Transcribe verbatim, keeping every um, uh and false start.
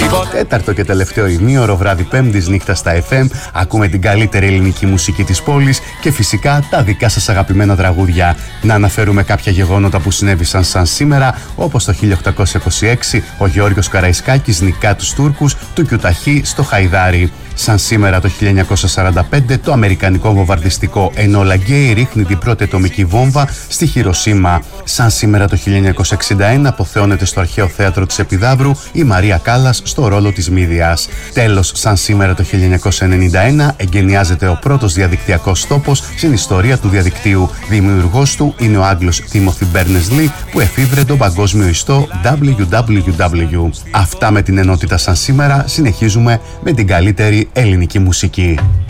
Τέταρτο και τελευταίο ημίωρο, βράδυ Πέμπτης, νύχτα στα εφ εμ. Ακούμε την καλύτερη ελληνική μουσική της πόλης και φυσικά τα δικά σας αγαπημένα τραγούδια. Να αναφέρουμε κάποια γεγονότα που συνέβησαν σαν σήμερα, όπως το χίλια οκτακόσια είκοσι έξι ο Γεώργιος Καραϊσκάκης νικά τους Τούρκους του Κιουταχή στο Χαϊδάρι. Σαν σήμερα το χίλια εννιακόσια σαράντα πέντε το αμερικανικό βομβαρδιστικό Enola Gay ρίχνει την πρώτη ατομική βόμβα στη Χιροσίμα. Σαν σήμερα το χίλια εννιακόσια εξήντα ένα αποθεώνεται στο αρχαίο θέατρο της Επιδαύρου η Μαρία Κάλλας στο ρόλο της Μύδιας. Τέλος, σαν σήμερα το χίλια εννιακόσια ενενήντα ένα εγκαινιάζεται ο πρώτος διαδικτυακός τόπος στην ιστορία του διαδικτύου. Δημιουργός του είναι ο Άγγλος Timothy Berners-Lee που εφήβρε τον παγκόσμιο ιστό ντάμπλιου ντάμπλιου ντάμπλιου. Αυτά με την ενότητα σαν σήμερα. Συνεχίζουμε με την καλύτερη ελληνική μουσική.